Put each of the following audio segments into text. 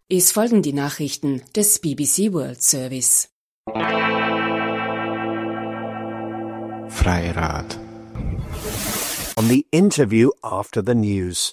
Es folgen die Nachrichten des BBC World Service. Freirad. On the interview after the news.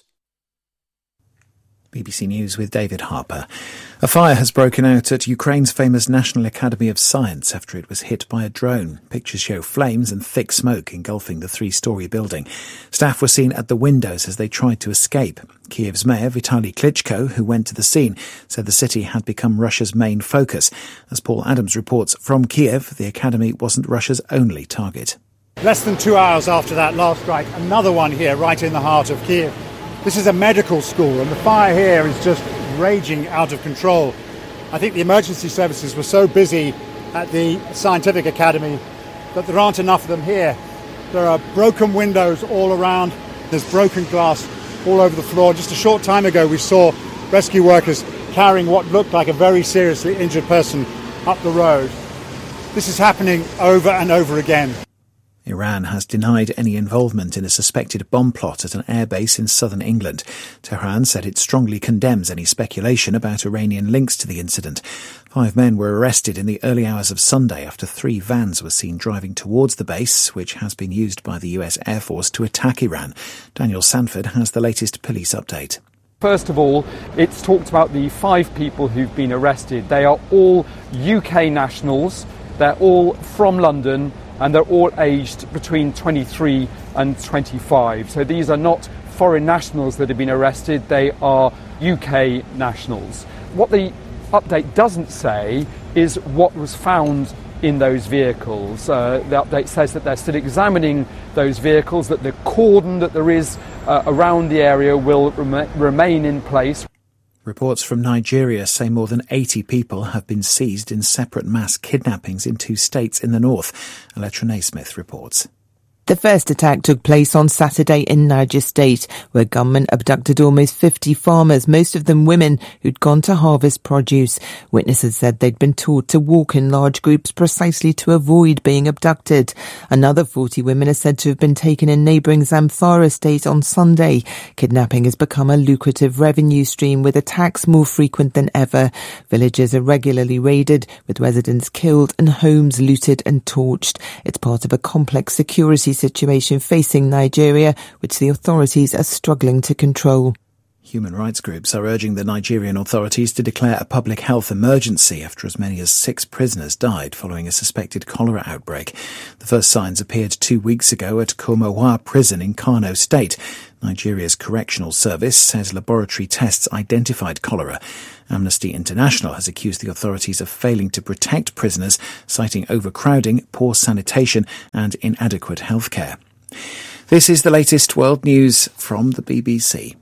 BBC News with David Harper. A fire has broken out at Ukraine's famous National Academy of Science after it was hit by a drone. Pictures show flames and thick smoke engulfing the three-storey building. Staff were seen at the windows as they tried to escape. Kiev's mayor, Vitaly Klitschko, who went to the scene, said the city had become Russia's main focus. As Paul Adams reports from Kiev, the academy wasn't Russia's only target. Less than 2 hours after that last strike, another one here right in the heart of Kiev. This is a medical school, and the fire here is just raging out of control. I think the emergency services were so busy at the Scientific Academy that there aren't enough of them here. There are broken windows all around. There's broken glass all over the floor. Just a short time ago, we saw rescue workers carrying what looked like a very seriously injured person up the road. This is happening over and over again. Iran has denied any involvement in a suspected bomb plot at an airbase in southern England. Tehran said it strongly condemns any speculation about Iranian links to the incident. 5 men were arrested in the early hours of Sunday after 3 vans were seen driving towards the base, which has been used by the US Air Force to attack Iran. Daniel Sanford has the latest police update. First of all, it's talked about the 5 people who've been arrested. They are all UK nationals. They're all from London, and they're all aged between 23 and 25. So these are not foreign nationals that have been arrested, they are UK nationals. What the update doesn't say is what was found in those vehicles. The update says that they're still examining those vehicles, that the cordon that there is around the area will remain in place. Reports from Nigeria say more than 80 people have been seized in separate mass kidnappings in 2 states in the north. Electra Naismith reports. The first attack took place on Saturday in Niger State, where gunmen abducted almost 50 farmers, most of them women who'd gone to harvest produce. Witnesses said they'd been taught to walk in large groups precisely to avoid being abducted. Another 40 women are said to have been taken in neighbouring Zamfara State on Sunday. Kidnapping has become a lucrative revenue stream, with attacks more frequent than ever. Villages are regularly raided, with residents killed and homes looted and torched. It's part of a complex security situation facing Nigeria, which the authorities are struggling to control. Human rights groups are urging the Nigerian authorities to declare a public health emergency after as many as 6 prisoners died following a suspected cholera outbreak. The first signs appeared 2 weeks ago at Komowa prison in Kano State. Nigeria's correctional service says laboratory tests identified cholera. Amnesty International has accused the authorities of failing to protect prisoners, citing overcrowding, poor sanitation and inadequate healthcare. This is the latest world news from the BBC.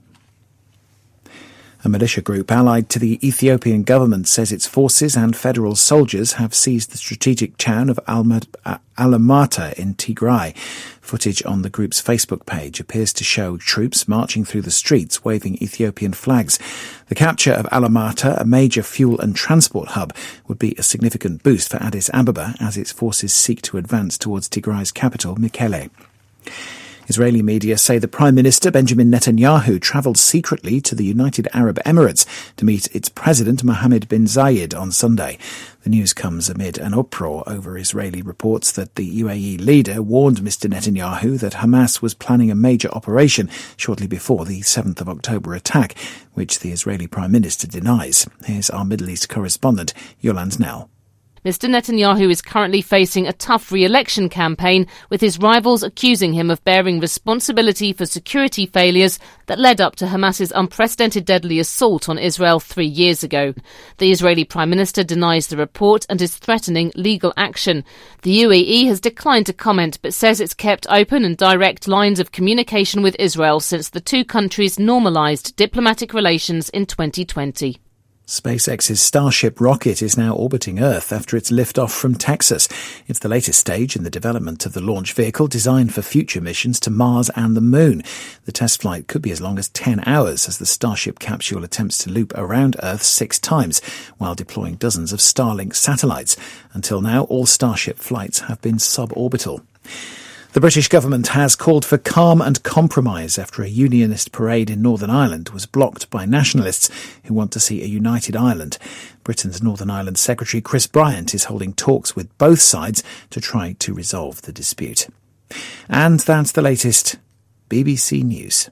A militia group allied to the Ethiopian government says its forces and federal soldiers have seized the strategic town of Alamata in Tigray. Footage on the group's Facebook page appears to show troops marching through the streets waving Ethiopian flags. The capture of Alamata, a major fuel and transport hub, would be a significant boost for Addis Ababa as its forces seek to advance towards Tigray's capital, Mekelle. Israeli media say the Prime Minister Benjamin Netanyahu travelled secretly to the United Arab Emirates to meet its President Mohammed bin Zayed on Sunday. The news comes amid an uproar over Israeli reports that the UAE leader warned Mr. Netanyahu that Hamas was planning a major operation shortly before the 7th of October attack, which the Israeli Prime Minister denies. Here's our Middle East correspondent, Yolande Knell. Mr. Netanyahu is currently facing a tough re-election campaign, with his rivals accusing him of bearing responsibility for security failures that led up to Hamas's unprecedented deadly assault on Israel 3 years ago. The Israeli Prime Minister denies the report and is threatening legal action. The UAE has declined to comment, but says it's kept open and direct lines of communication with Israel since the 2 countries normalised diplomatic relations in 2020. SpaceX's Starship rocket is now orbiting Earth after its liftoff from Texas. It's the latest stage in the development of the launch vehicle designed for future missions to Mars and the Moon. The test flight could be as long as 10 hours as the Starship capsule attempts to loop around Earth 6 times while deploying dozens of Starlink satellites. Until now, all Starship flights have been suborbital. The British government has called for calm and compromise after a unionist parade in Northern Ireland was blocked by nationalists who want to see a united Ireland. Britain's Northern Ireland Secretary Chris Bryant is holding talks with both sides to try to resolve the dispute. And that's the latest BBC News.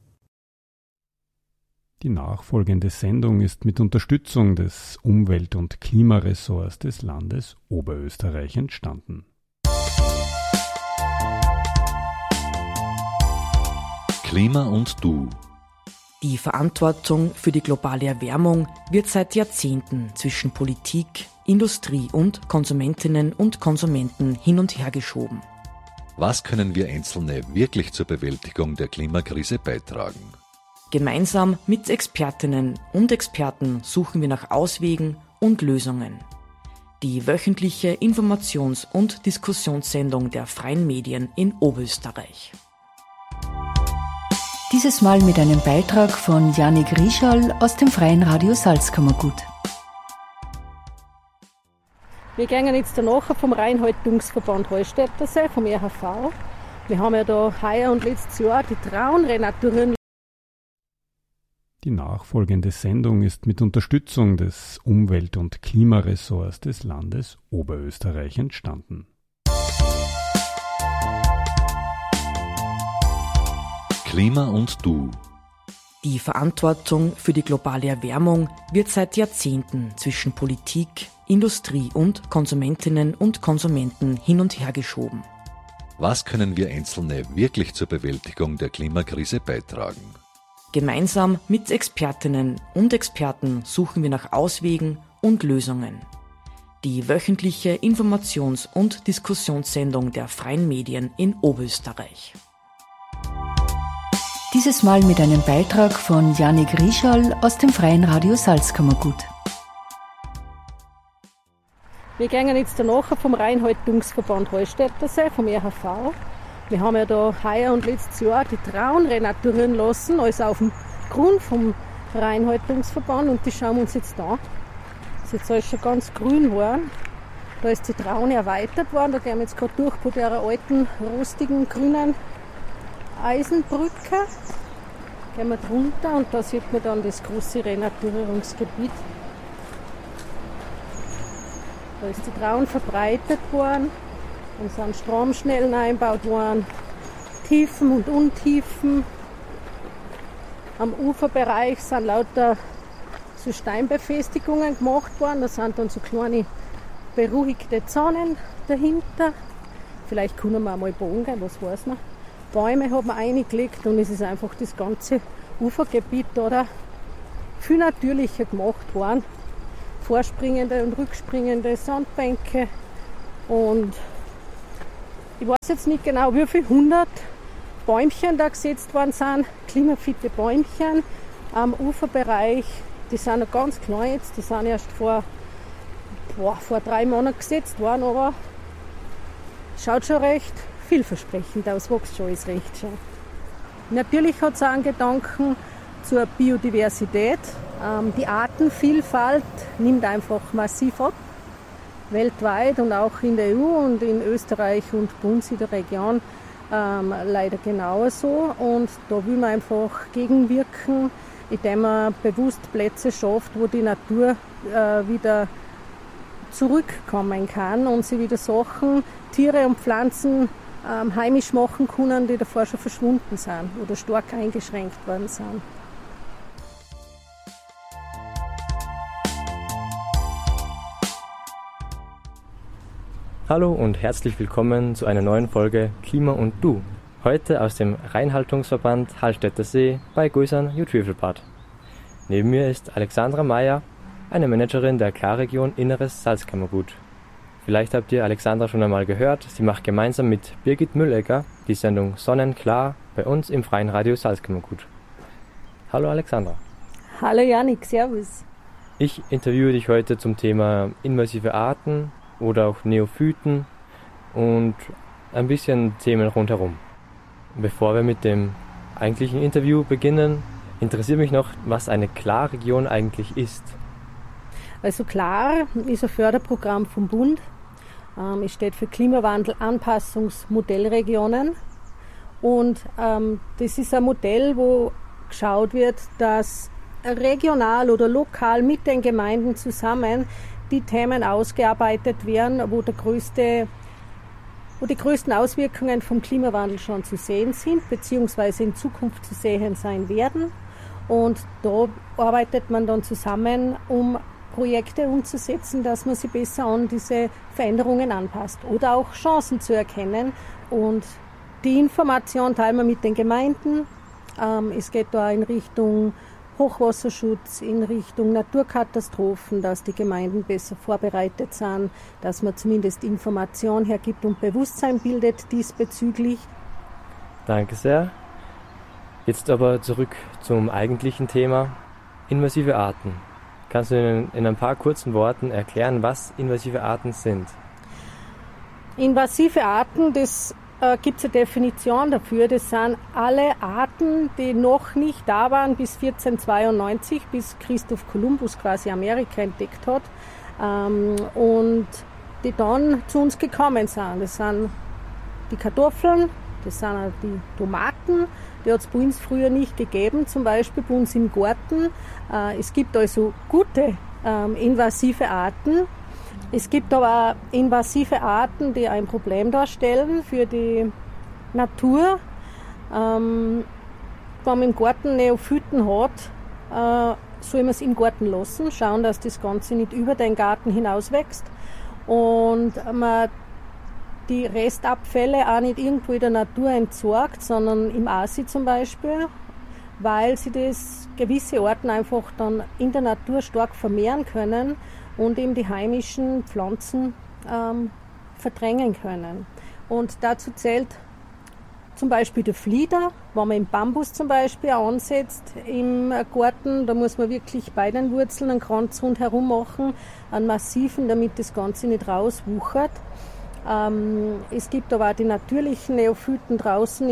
Die nachfolgende Sendung ist mit Unterstützung des Umwelt- und Klimaressorts des Landes Oberösterreich entstanden. Klima und Du. Die Verantwortung für die globale Erwärmung wird seit Jahrzehnten zwischen Politik, Industrie und Konsumentinnen und Konsumenten hin und her geschoben. Was können wir Einzelne wirklich zur Bewältigung der Klimakrise beitragen? Gemeinsam mit Expertinnen und Experten suchen wir nach Auswegen und Lösungen. Die wöchentliche Informations- und Diskussionssendung der freien Medien in Oberösterreich. Dieses Mal mit einem Beitrag von Janik Rieschall aus dem Freien Radio Salzkammergut. Wir gehen jetzt nachher vom Reinhaltungsverband Hallstättersee, vom RHV. Wir haben ja da heuer und letztes Jahr die Traun renaturieren. Die nachfolgende Sendung ist mit Unterstützung des Umwelt- und Klimaressorts des Landes Oberösterreich entstanden. Klima und Du. Die Verantwortung für die globale Erwärmung wird seit Jahrzehnten zwischen Politik, Industrie und Konsumentinnen und Konsumenten hin und her geschoben. Was können wir Einzelne wirklich zur Bewältigung der Klimakrise beitragen? Gemeinsam mit Expertinnen und Experten suchen wir nach Auswegen und Lösungen. Die wöchentliche Informations- und Diskussionssendung der freien Medien in Oberösterreich. Dieses Mal mit einem Beitrag von Janik Rieschall aus dem Freien Radio Salzkammergut. Wir gehen jetzt nachher vom Reinhaltungsverband Hallstättersee, vom RHV. Wir haben ja da heuer und letztes Jahr die Traun renaturieren lassen, also auf dem Grund vom Reinhaltungsverband, und die schauen wir uns jetzt an. Das ist jetzt alles schon ganz grün geworden. Da ist die Traun erweitert worden, da gehen wir jetzt gerade durch bei der alten, rostigen, grünen Eisenbrücke. Gehen wir drunter und da sieht man dann das große Renaturierungsgebiet. Da ist die Traun verbreitet worden, dann sind Stromschnellen eingebaut worden, Tiefen und Untiefen. Am Uferbereich sind lauter so Steinbefestigungen gemacht worden, da sind dann so kleine beruhigte Zonen dahinter. Vielleicht können wir einmal bauen gehen, was weiß man. Bäume haben wir eingelegt und es ist einfach das ganze Ufergebiet da viel natürlicher gemacht worden. Vorspringende und rückspringende Sandbänke und ich weiß jetzt nicht genau, wie viele 100 Bäumchen da gesetzt worden sind, klimafitte Bäumchen am Uferbereich. Die sind noch ganz klein jetzt, die sind erst vor 3 Monaten gesetzt worden, aber schaut schon recht vielversprechend aus, wächst schon alles recht schön. Natürlich hat es auch einen Gedanken zur Biodiversität. Die Artenvielfalt nimmt einfach massiv ab, weltweit und auch in der EU und in Österreich und bei uns in der Region leider genauso. Und da will man einfach gegenwirken, indem man bewusst Plätze schafft, wo die Natur wieder zurückkommen kann und sie wieder Sachen, Tiere und Pflanzen heimisch machen können, die davor schon verschwunden sind oder stark eingeschränkt worden sind. Hallo und herzlich willkommen zu einer neuen Folge Klima und Du. Heute aus dem Reinhaltungsverband Hallstättersee bei Guisan Jutwiefelbad. Neben mir ist Alexandra Meyer, eine Managerin der Klarregion Inneres Salzkammergut. Vielleicht habt ihr Alexandra schon einmal gehört, sie macht gemeinsam mit Birgit Müllegger die Sendung Sonnenklar bei uns im Freien Radio Salzkammergut. Hallo Alexandra. Hallo Janik, servus. Ich interviewe dich heute zum Thema invasive Arten oder auch Neophyten und ein bisschen Themen rundherum. Bevor wir mit dem eigentlichen Interview beginnen, interessiert mich noch, was eine Klarregion eigentlich ist. Also Klar ist ein Förderprogramm vom Bund. Es steht für Klimawandel-Anpassungsmodellregionen. Und das ist ein Modell, wo geschaut wird, dass regional oder lokal mit den Gemeinden zusammen die Themen ausgearbeitet werden, wo die größten Auswirkungen vom Klimawandel schon zu sehen sind, beziehungsweise in Zukunft zu sehen sein werden. Und da arbeitet man dann zusammen, um Projekte umzusetzen, dass man sie besser an diese Veränderungen anpasst oder auch Chancen zu erkennen. Und die Information teilen wir mit den Gemeinden. Es geht da in Richtung Hochwasserschutz, in Richtung Naturkatastrophen, dass die Gemeinden besser vorbereitet sind, dass man zumindest Information hergibt und Bewusstsein bildet diesbezüglich. Danke sehr. Jetzt aber zurück zum eigentlichen Thema, invasive Arten. Kannst du in ein paar kurzen Worten erklären, was invasive Arten sind? Invasive Arten, das gibt es eine Definition dafür. Das sind alle Arten, die noch nicht da waren bis 1492, bis Christoph Kolumbus quasi Amerika entdeckt hat und die dann zu uns gekommen sind. Das sind die Kartoffeln, das sind auch die Tomaten, die hat es bei uns früher nicht gegeben, zum Beispiel bei uns im Garten. Es gibt also gute invasive Arten. Es gibt aber auch invasive Arten, die ein Problem darstellen für die Natur. Wenn man im Garten Neophyten hat, soll man es im Garten lassen, schauen, dass das Ganze nicht über den Garten hinaus wächst und man die Restabfälle auch nicht irgendwo in der Natur entsorgt, sondern im Asi zum Beispiel, weil sie das gewisse Arten einfach dann in der Natur stark vermehren können und eben die heimischen Pflanzen verdrängen können. Und dazu zählt zum Beispiel der Flieder, wenn man im Bambus zum Beispiel ansetzt im Garten, da muss man wirklich bei den Wurzeln einen Kranz rundherum machen, einen massiven, damit das Ganze nicht rauswuchert. Es gibt aber auch die natürlichen Neophyten draußen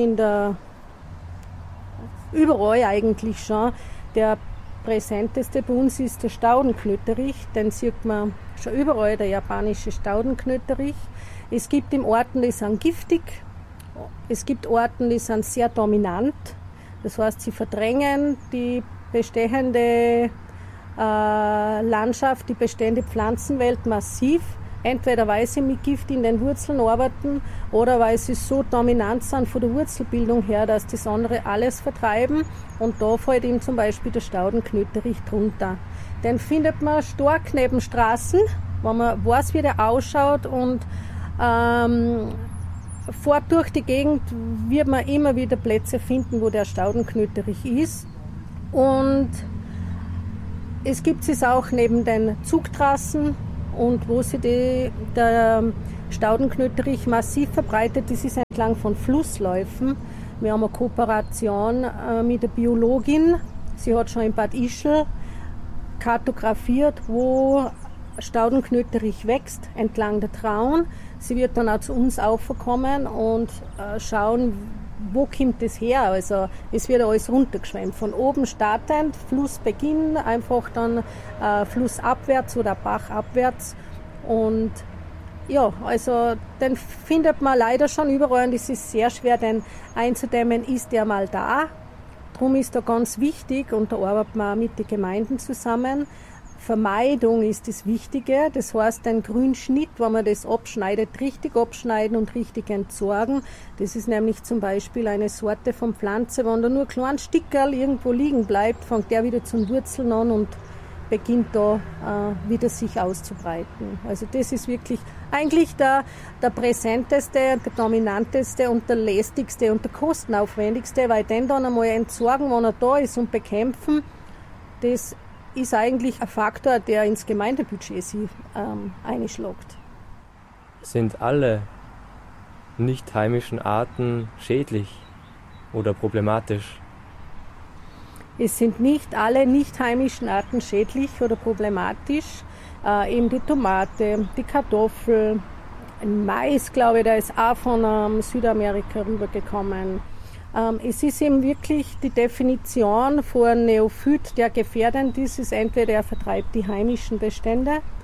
überall eigentlich schon. Der präsenteste bei uns ist der Staudenknöterich, den sieht man schon überall, der japanische Staudenknöterich. Es gibt im Orten, die sind giftig, es gibt Orten, die sind sehr dominant, das heißt, sie verdrängen die bestehende Landschaft, die bestehende Pflanzenwelt massiv. Entweder weil sie mit Gift in den Wurzeln arbeiten oder weil sie so dominant sind von der Wurzelbildung her, dass das andere alles vertreiben. Und da fällt eben zum Beispiel der Staudenknöterich drunter. Den findet man stark neben Straßen, wenn man weiß, wie der ausschaut und fährt durch die Gegend, wird man immer wieder Plätze finden, wo der Staudenknöterich ist. Und es gibt es auch neben den Zugtrassen. Und wo sich der Staudenknöterich massiv verbreitet, das ist entlang von Flussläufen. Wir haben eine Kooperation mit der Biologin. Sie hat schon in Bad Ischl kartografiert, wo Staudenknöterich wächst, entlang der Traun. Sie wird dann auch zu uns aufkommen und schauen, wo kommt das her? Also es wird alles runtergeschwemmt. Von oben startend, Flussbeginn, einfach dann flussabwärts oder bachabwärts. Und ja, also den findet man leider schon überall und es ist sehr schwer, den einzudämmen, ist der mal da. Darum ist da ganz wichtig und da arbeiten wir auch mit den Gemeinden zusammen. Vermeidung ist das Wichtige, das heißt, den Grünschnitt, wenn man das abschneidet, richtig abschneiden und richtig entsorgen. Das ist nämlich zum Beispiel eine Sorte von Pflanze, wenn da nur ein kleines Stickerl irgendwo liegen bleibt, fängt der wieder zum Wurzeln an und beginnt da wieder sich auszubreiten. Also das ist wirklich eigentlich der präsenteste, der dominanteste und der lästigste und der kostenaufwendigste, weil den dann einmal entsorgen, wenn er da ist und bekämpfen, das ist eigentlich ein Faktor, der ins Gemeindebudget sich einschlägt. Sind alle nicht heimischen Arten schädlich oder problematisch? Es sind nicht alle nicht heimischen Arten schädlich oder problematisch. Eben die Tomate, die Kartoffel, ein Mais, glaube ich, der ist auch von Südamerika rübergekommen. Es ist eben wirklich die Definition von einem Neophyt, der gefährdend ist, ist entweder er vertreibt die heimischen Bestände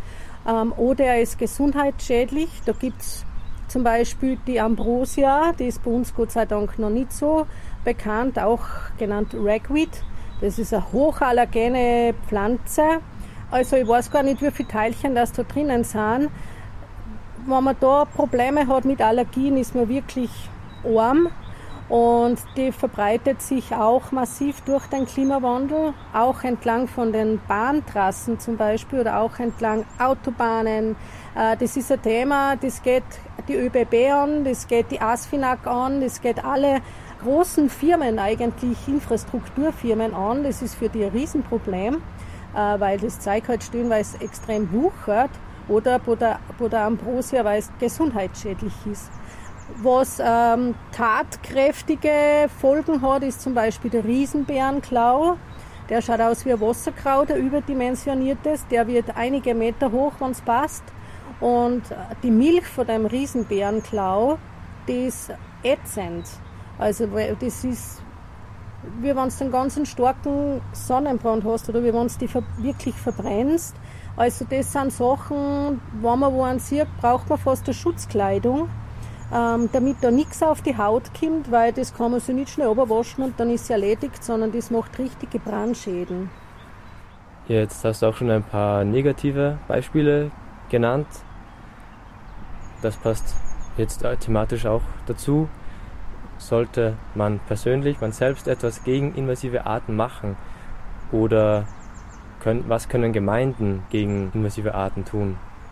oder er ist gesundheitsschädlich. Da gibt es zum Beispiel die Ambrosia, die ist bei uns Gott sei Dank noch nicht so bekannt, auch genannt Ragweed. Das ist eine hochallergene Pflanze. Also ich weiß gar nicht, wie viele Teilchen das da drinnen sind. Wenn man da Probleme hat mit Allergien, ist man wirklich arm. Und die verbreitet sich auch massiv durch den Klimawandel, auch entlang von den Bahntrassen zum Beispiel oder auch entlang Autobahnen. Das ist ein Thema, das geht die ÖBB an, das geht die ASFINAG an, das geht alle großen Firmen, eigentlich Infrastrukturfirmen an. Das ist für die ein Riesenproblem, weil das Zeug halt stellenweise extrem wuchert oder bei der Ambrosia, weil es gesundheitsschädlich ist. Was tatkräftige Folgen hat, ist zum Beispiel der Riesenbärenklau. Der schaut aus wie ein Wasserkraut, ein überdimensioniertes. Der wird einige Meter hoch, wenn es passt. Und die Milch von dem Riesenbärenklau, die ist ätzend. Also das ist, wie wenn du einen ganz starken Sonnenbrand hast oder wie wenn du dich wirklich verbrennst. Also das sind Sachen, wenn man wo einen sieht, braucht man fast eine Schutzkleidung. Damit da nichts auf die Haut kommt, weil das kann man sich nicht schnell überwaschen und dann ist es erledigt, sondern das macht richtige Brandschäden. Jetzt hast du auch schon ein paar negative Beispiele genannt. Das passt jetzt thematisch auch dazu. Sollte man persönlich, man selbst etwas gegen invasive Arten machen oder was können Gemeinden gegen invasive Arten tun?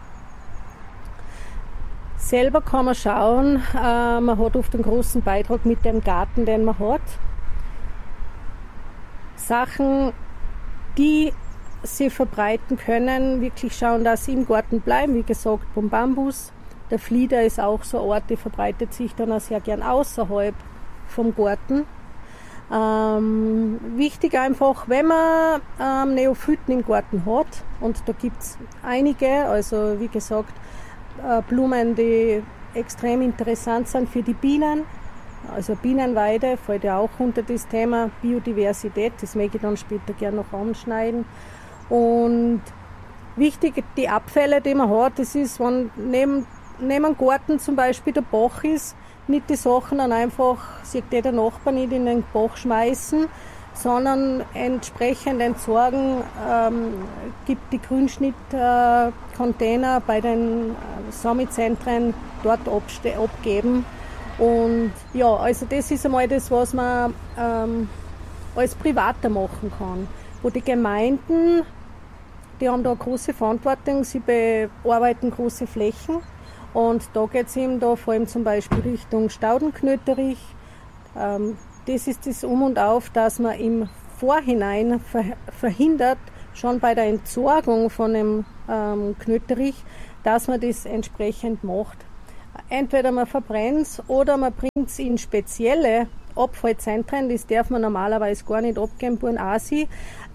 Selber kann man schauen, man hat oft einen großen Beitrag mit dem Garten, den man hat. Sachen, die sie verbreiten können, wirklich schauen, dass sie im Garten bleiben. Wie gesagt, beim Bambus. Der Flieder ist auch so eine Art, die verbreitet sich dann auch sehr gern außerhalb vom Garten. Wichtig einfach, wenn man Neophyten im Garten hat, und da gibt es einige, also wie gesagt, Blumen, die extrem interessant sind für die Bienen. Also Bienenweide fällt ja auch unter das Thema Biodiversität. Das möchte ich dann später gerne noch anschneiden. Und wichtig, die Abfälle, die man hat, das ist, wenn neben dem Garten zum Beispiel der Bach ist, nicht die Sachen dann einfach, sieht der Nachbar nicht, in den Bach schmeißen, sondern entsprechend entsorgen, gibt die Grünschnittcontainer bei den Sammelzentren dort abgeben. Und ja, also das ist einmal das, was man als Privater machen kann. Wo die Gemeinden, die haben da eine große Verantwortung, sie bearbeiten große Flächen. Und da geht es eben da vor allem zum Beispiel Richtung Staudenknöterich. Das ist das Um und Auf, dass man im Vorhinein verhindert, schon bei der Entsorgung von dem Knöterich, dass man das entsprechend macht. Entweder man verbrennt es oder man bringt es in spezielle Abfallzentren, das darf man normalerweise gar nicht abgeben, bei Asi.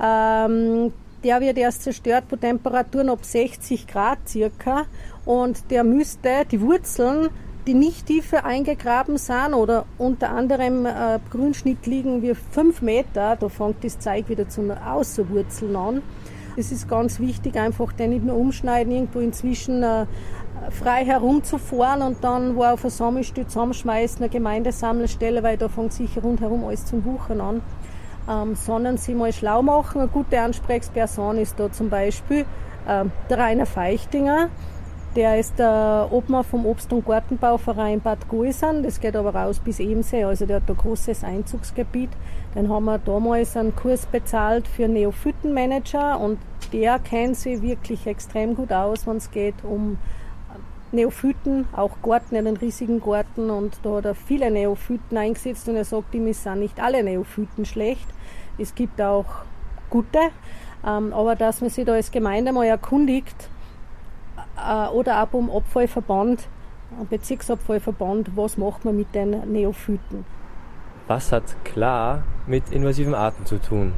Der wird erst zerstört bei Temperaturen ab 60 Grad circa und der müsste die Wurzeln, die nicht tiefer eingegraben sind oder unter anderem Grünschnitt liegen wie 5 Meter, da fängt das Zeug wieder zum Außerwurzeln an. Es ist ganz wichtig, einfach den nicht nur umschneiden, irgendwo inzwischen frei herumzufahren und dann wo auf ein Sammelstück zusammenschmeißen, eine Gemeindesammelstelle, weil da fängt sicher rundherum alles zum Wuchern an. Sondern sie mal schlau machen. Eine gute Ansprechperson ist da zum Beispiel der Rainer Feichtinger. Der ist der Obmann vom Obst- und Gartenbauverein Bad Goisern. Das geht aber raus bis Ebensee, also der hat ein großes Einzugsgebiet. Dann haben wir damals einen Kurs bezahlt für Neophytenmanager und der kennt sich wirklich extrem gut aus, wenn es geht um Neophyten, auch Garten, einen riesigen Garten, und da hat er viele Neophyten eingesetzt und er sagt ihm, es sind nicht alle Neophyten schlecht. Es gibt auch gute, aber dass man sich da als Gemeinde mal erkundigt oder auch beim Abfallverband, Bezirksabfallverband, was macht man mit den Neophyten. Was hat Klar mit invasiven Arten zu tun?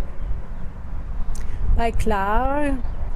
Bei Klar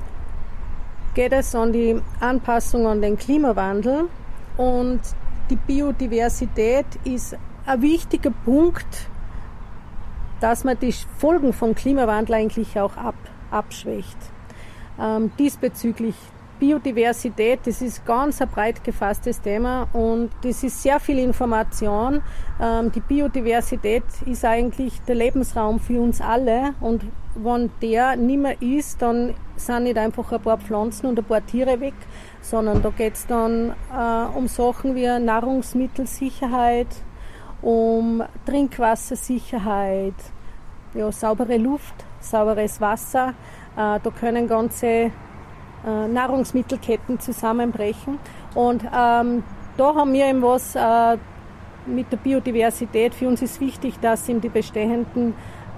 geht es an die Anpassung an den Klimawandel und die Biodiversität ist ein wichtiger Punkt, dass man die Folgen vom Klimawandel eigentlich auch abschwächt. Diesbezüglich Biodiversität, das ist ganz ein breit gefasstes Thema und das ist sehr viel Information. Die Biodiversität ist eigentlich der Lebensraum für uns alle und wenn der nicht mehr ist, dann sind nicht einfach ein paar Pflanzen und ein paar Tiere weg, sondern da geht es dann um Sachen wie Nahrungsmittelsicherheit, um Trinkwassersicherheit, ja, saubere Luft, sauberes Wasser. Da können ganze Nahrungsmittelketten zusammenbrechen. Und da haben wir eben was mit der Biodiversität. Für uns ist wichtig, dass in die bestehenden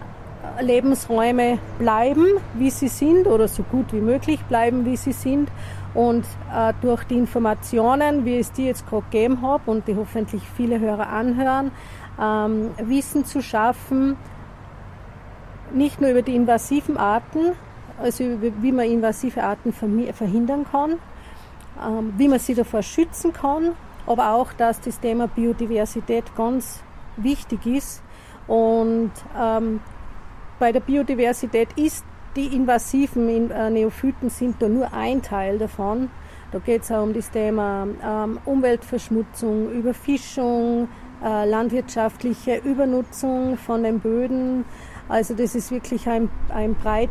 Lebensräume bleiben, wie sie sind, oder so gut wie möglich bleiben, wie sie sind. Und durch die Informationen, wie es die jetzt gerade gegeben habe und die hoffentlich viele Hörer anhören, Wissen zu schaffen, nicht nur über die invasiven Arten, also wie man invasive Arten verhindern kann, wie man sie davor schützen kann, aber auch, dass das Thema Biodiversität ganz wichtig ist. Und bei der Biodiversität ist die invasiven Neophyten sind da nur ein Teil davon. Da geht es auch um das Thema Umweltverschmutzung, Überfischung, landwirtschaftliche Übernutzung von den Böden. Also das ist wirklich ein breit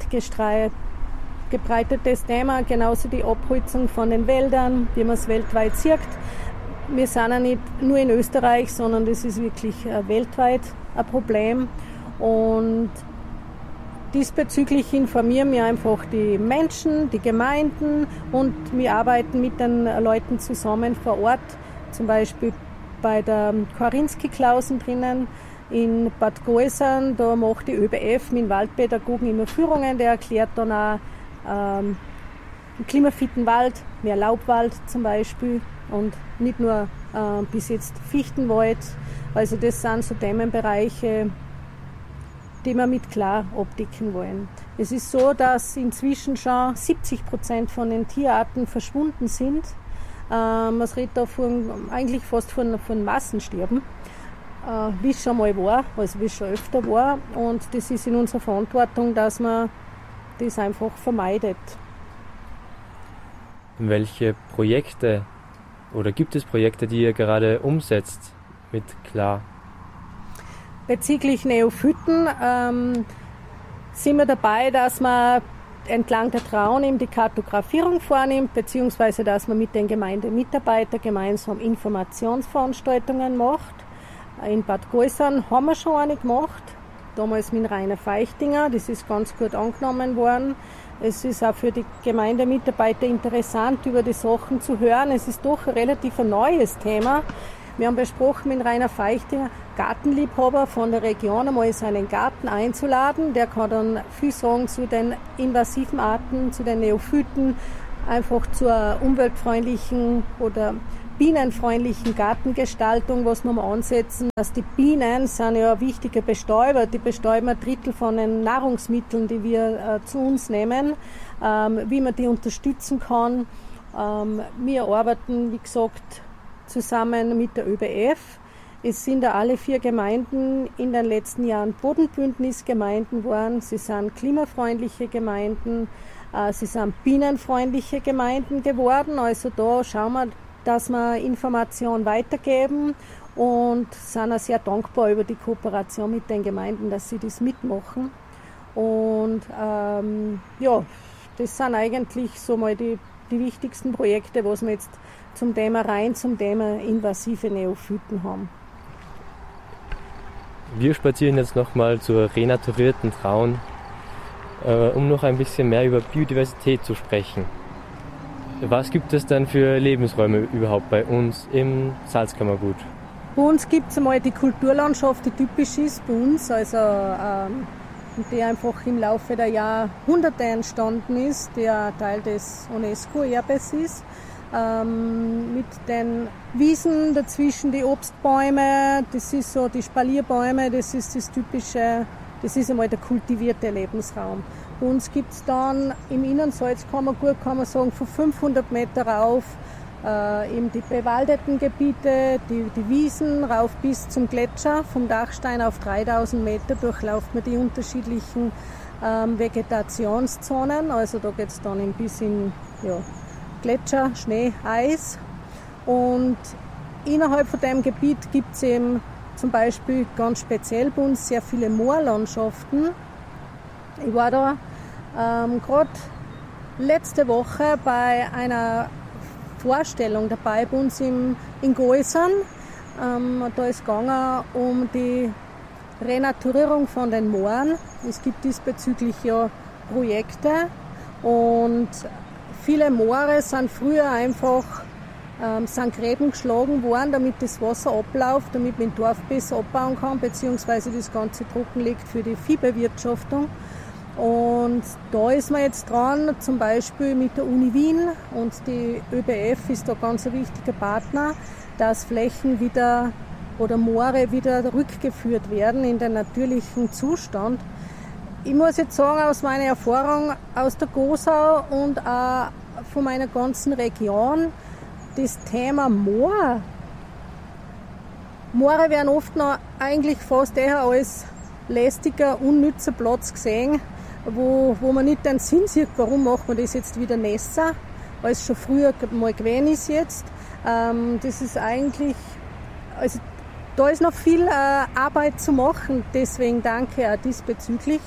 gebreitetes Thema, genauso die Abholzung von den Wäldern, wie man es weltweit sieht. Wir sind ja nicht nur in Österreich, sondern das ist wirklich weltweit ein Problem. Und diesbezüglich informieren wir einfach die Menschen, die Gemeinden und wir arbeiten mit den Leuten zusammen vor Ort, zum Beispiel bei der Korinski-Klausen drinnen. In Bad Gausern, da macht die ÖBF mit Waldpädagogen immer Führungen, der erklärt dann auch einen klimafitten Wald, mehr Laubwald zum Beispiel und nicht nur bis jetzt Fichtenwald. Also das sind so Themenbereiche, die wir mit klar abdecken wollen. Es ist so, dass inzwischen schon 70% von den Tierarten verschwunden sind. Man redet da eigentlich fast von Massensterben. Wie es schon mal war, also wie es schon öfter war. Und das ist in unserer Verantwortung, dass man das einfach vermeidet. Welche Projekte oder gibt es Projekte, die ihr gerade umsetzt mit Klar? Bezüglich Neophyten sind wir dabei, dass man entlang der Traun eben die Kartografierung vornimmt, beziehungsweise dass man mit den Gemeindemitarbeitern gemeinsam Informationsveranstaltungen macht. In Bad Gausern haben wir schon eine gemacht, damals mit Rainer Feichtinger, das ist ganz gut angenommen worden. Es ist auch für die Gemeindemitarbeiter interessant, über die Sachen zu hören. Es ist doch ein relativ neues Thema. Wir haben besprochen mit Rainer Feichtinger, Gartenliebhaber von der Region, einmal seinen Garten einzuladen. Der kann dann viel sagen zu den invasiven Arten, zu den Neophyten, einfach zur umweltfreundlichen oder bienenfreundlichen Gartengestaltung, was wir mal ansetzen. Dass die Bienen sind ja ein wichtiger Bestäuber. Die bestäuben 1/3 von den Nahrungsmitteln, die wir zu uns nehmen, wie man die unterstützen kann. Wir arbeiten, wie gesagt, zusammen mit der ÖBF. Es sind ja alle 4 Gemeinden in den letzten Jahren Bodenbündnisgemeinden geworden. Sie sind klimafreundliche Gemeinden, sie sind bienenfreundliche Gemeinden geworden. Also da schauen wir, dass wir Informationen weitergeben und sind auch sehr dankbar über die Kooperation mit den Gemeinden, dass sie das mitmachen. Und ja, das sind eigentlich so mal die wichtigsten Projekte, was wir jetzt zum Thema invasive Neophyten haben. Wir spazieren jetzt nochmal zur renaturierten Traun, um noch ein bisschen mehr über Biodiversität zu sprechen. Was gibt es denn für Lebensräume überhaupt bei uns im Salzkammergut? Bei uns gibt es einmal die Kulturlandschaft, die typisch ist bei uns, also die einfach im Laufe der Jahrhunderte entstanden ist, der Teil des UNESCO-Erbes ist. Mit den Wiesen dazwischen, die Obstbäume, das ist so die Spalierbäume, das ist das typische, das ist einmal der kultivierte Lebensraum. Bei uns gibt es dann im Innensalzkammergut, kann man sagen, von 500 Meter rauf eben die bewaldeten Gebiete, die Wiesen rauf bis zum Gletscher. Vom Dachstein auf 3000 Meter durchlauft man die unterschiedlichen Vegetationszonen. Also da geht es dann bis in Gletscher, Schnee, Eis. Und innerhalb von dem Gebiet gibt es eben zum Beispiel ganz speziell bei uns sehr viele Moorlandschaften. Ich war da gerade letzte Woche bei einer Vorstellung dabei bei uns in Goisern. Da ist es gegangen um die Renaturierung von den Mooren. Es gibt diesbezüglich ja Projekte und viele Moore sind früher einfach sind Gräben geschlagen worden, damit das Wasser abläuft, damit man den Dorf besser abbauen kann, beziehungsweise das Ganze trockenlegt für die Viehbewirtschaftung. Und da ist man jetzt dran, zum Beispiel mit der Uni Wien, und die ÖBF ist da ganz ein wichtiger Partner, dass Flächen wieder oder Moore wieder rückgeführt werden in den natürlichen Zustand. Ich muss jetzt sagen, aus meiner Erfahrung aus der Gosau und auch von meiner ganzen Region, das Thema Moor. Moore werden oft noch eigentlich fast eher als lästiger, unnützer Platz gesehen, wo man nicht den Sinn sieht, warum macht man das jetzt wieder nässer, als schon früher mal gewesen ist jetzt. Das ist eigentlich, also da ist noch viel Arbeit zu machen, deswegen danke auch diesbezüglich.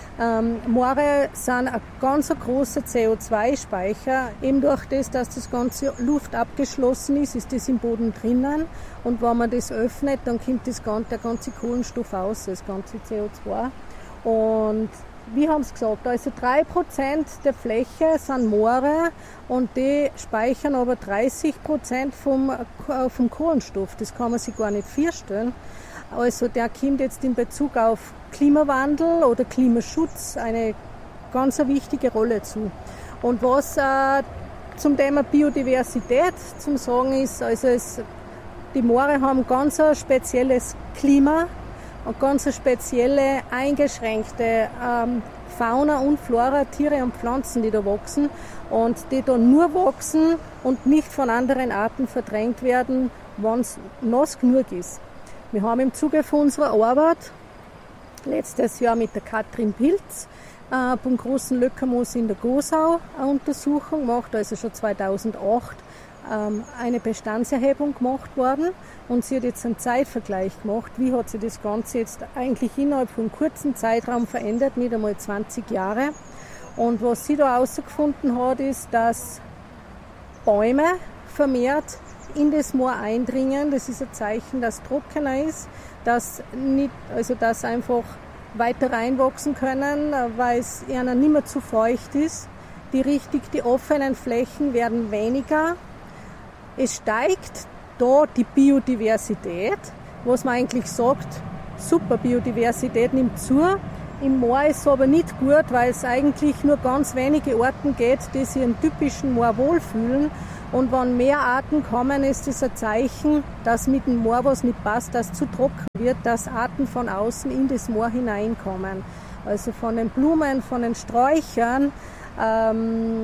Moore sind ein ganz großer CO2-Speicher. Eben durch das, dass das ganze Luft abgeschlossen ist, ist das im Boden drinnen. Und wenn man das öffnet, dann kommt der ganze Kohlenstoff raus, das ganze CO2. Und wie haben Sie gesagt, also 3% der Fläche sind Moore und die speichern aber 30% vom Kohlenstoff. Das kann man sich gar nicht vorstellen. Also der kommt jetzt in Bezug auf Klimawandel oder Klimaschutz eine ganz wichtige Rolle zu. Und was zum Thema Biodiversität zum Sagen ist, also die Moore haben ganz ein spezielles Klima und ganz eine spezielle eingeschränkte Fauna und Flora, Tiere und Pflanzen, die da wachsen und die da nur wachsen und nicht von anderen Arten verdrängt werden, wenn es nass genug ist. Wir haben im Zuge von unserer Arbeit letztes Jahr mit der Katrin Pilz beim großen Löckermoos in der Gosau eine Untersuchung gemacht, also schon 2008 eine Bestandserhebung gemacht worden und sie hat jetzt einen Zeitvergleich gemacht, wie hat sich das Ganze jetzt eigentlich innerhalb von einem kurzen Zeitraum verändert, nicht einmal 20 Jahre. Und was sie da herausgefunden hat, ist, dass Bäume vermehrt in das Moor eindringen. Das ist ein Zeichen, dass es trockener ist, dass einfach weiter reinwachsen können, weil es ihnen nicht mehr zu feucht ist. Die offenen Flächen werden weniger. Es steigt da die Biodiversität, was man eigentlich sagt, super, Biodiversität nimmt zu. Im Moor ist es aber nicht gut, weil es eigentlich nur ganz wenige Arten geht, die sich im typischen Moor wohlfühlen. Und wenn mehr Arten kommen, ist es ein Zeichen, dass mit dem Moor was nicht passt, dass es zu trocken wird, dass Arten von außen in das Moor hineinkommen. Also von den Blumen, von den Sträuchern, der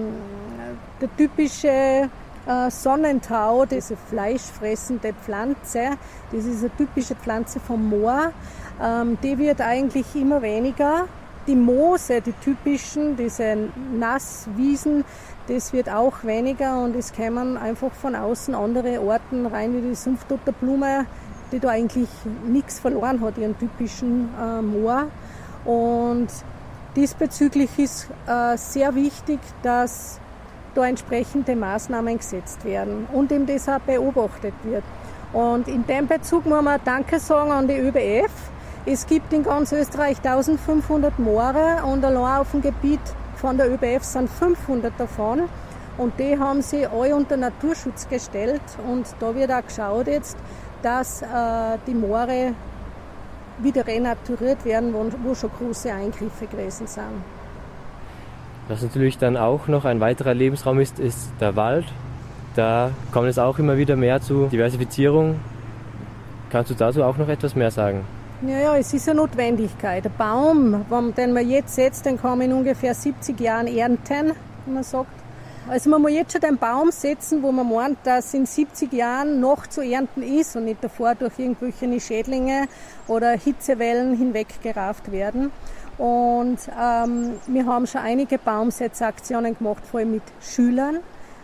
typische Sonnentau, diese fleischfressende Pflanze, das ist eine typische Pflanze vom Moor, die wird eigentlich immer weniger. Die Moose, die typischen, diese Nasswiesen, das wird auch weniger und es kommen einfach von außen andere Arten rein, wie die Sumpfdotterblume, die da eigentlich nichts verloren hat, ihren typischen Moor. Und diesbezüglich ist sehr wichtig, dass da entsprechende Maßnahmen gesetzt werden und eben das auch beobachtet wird. Und in dem Bezug muss man Danke sagen an die ÖBF. Es gibt in ganz Österreich 1500 Moore und allein auf dem Gebiet von der ÖBF sind 500 davon und die haben sie alle unter Naturschutz gestellt und da wird auch geschaut jetzt, dass die Moore wieder renaturiert werden, wo schon große Eingriffe gewesen sind. Was natürlich dann auch noch ein weiterer Lebensraum ist der Wald. Da kommt es auch immer wieder mehr zu Diversifizierung. Kannst du dazu auch noch etwas mehr sagen? Ja, es ist eine Notwendigkeit. Der Baum, den man jetzt setzt, den kann man in ungefähr 70 Jahren ernten, wie man sagt. Also man muss jetzt schon den Baum setzen, wo man meint, dass in 70 Jahren noch zu ernten ist und nicht davor durch irgendwelche Schädlinge oder Hitzewellen hinweggerafft werden. Und wir haben schon einige Baumsetzaktionen gemacht, vor allem mit Schülern,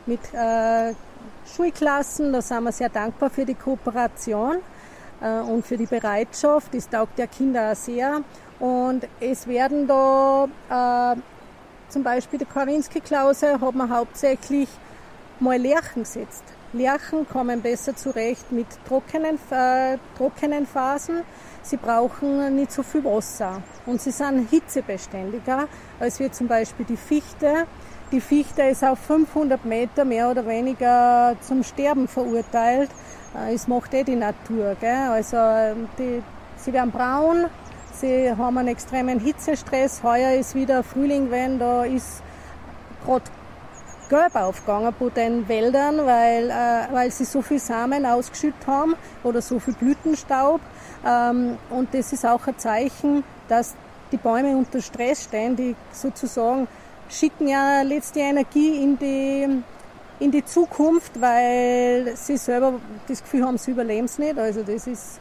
mit Schulklassen. Da sind wir sehr dankbar für die Kooperation und für die Bereitschaft. Das taugt der Kinder auch sehr. Und es werden da zum Beispiel der Kawinski-Klause hat man hauptsächlich mal Lerchen gesetzt. Lerchen kommen besser zurecht mit trockenen Phasen. Sie brauchen nicht so viel Wasser und sie sind hitzebeständiger als wie zum Beispiel die Fichte. Die Fichte ist auf 500 Meter mehr oder weniger zum Sterben verurteilt. Es macht die Natur. Gell? Also sie werden braun, sie haben einen extremen Hitzestress. Heuer ist wieder Frühling, wenn da ist gerade gelb aufgegangen bei den Wäldern, weil sie so viel Samen ausgeschüttet haben oder so viel Blütenstaub. Und das ist auch ein Zeichen, dass die Bäume unter Stress stehen, die sozusagen schicken ja letzte Energie in die Zukunft, weil sie selber das Gefühl haben, sie überleben es nicht. Also das ist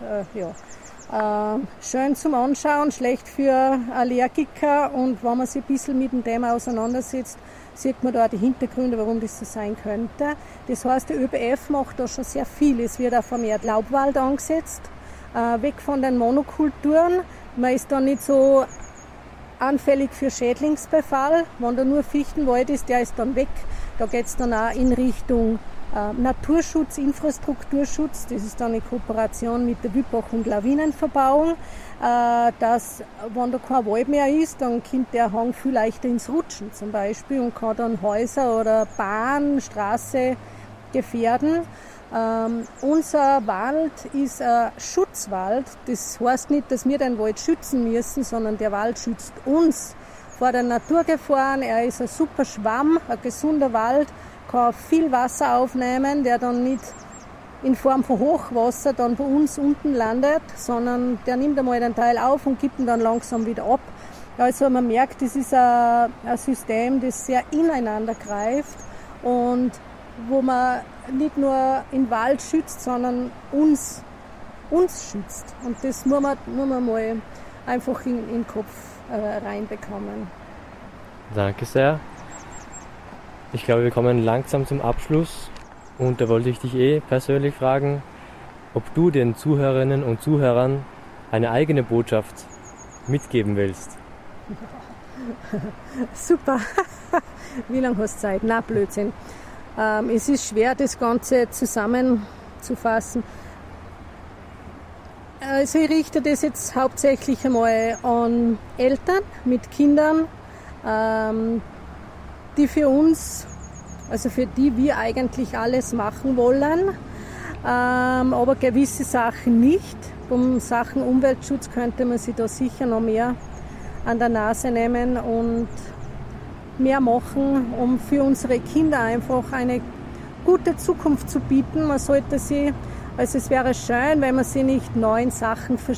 schön zum Anschauen, schlecht für Allergiker, und wenn man sich ein bisschen mit dem Thema auseinandersetzt, sieht man da die Hintergründe, warum das so sein könnte. Das heißt, der ÖBF macht da schon sehr viel. Es wird auch vermehrt Laubwald angesetzt, weg von den Monokulturen. Man ist da nicht so anfällig für Schädlingsbefall. Wenn da nur Fichtenwald ist, der ist dann weg. Da geht es dann auch in Richtung Naturschutz, Infrastrukturschutz. Das ist dann eine Kooperation mit der Wüppach- und Lawinenverbauung. Dass, wenn da kein Wald mehr ist, dann kommt der Hang viel leichter ins Rutschen zum Beispiel und kann dann Häuser oder Bahn, Straße gefährden. Unser Wald ist ein Schutzwald. Das heißt nicht, dass wir den Wald schützen müssen, sondern der Wald schützt uns vor den Naturgefahren. Er ist ein super Schwamm, ein gesunder Wald, kann viel Wasser aufnehmen, der dann nicht in Form von Hochwasser dann bei uns unten landet, sondern der nimmt einmal den Teil auf und gibt ihn dann langsam wieder ab. Also man merkt, das ist ein System, das sehr ineinander greift und wo man nicht nur den Wald schützt, sondern uns schützt. Und das muss man mal einfach in den Kopf reinbekommen. Danke sehr. Ich glaube, wir kommen langsam zum Abschluss. Und da wollte ich dich persönlich fragen, ob du den Zuhörerinnen und Zuhörern eine eigene Botschaft mitgeben willst. Super. Wie lange hast du Zeit? Na, Blödsinn. Es ist schwer, das Ganze zusammenzufassen. Also ich richte das jetzt hauptsächlich einmal an Eltern mit Kindern, die für uns, also für die wir eigentlich alles machen wollen, aber gewisse Sachen nicht. Um Sachen Umweltschutz könnte man sich da sicher noch mehr an der Nase nehmen und mehr machen, um für unsere Kinder einfach eine gute Zukunft zu bieten. Man sollte sie, also es wäre schön, wenn man sie nicht neuen Sachen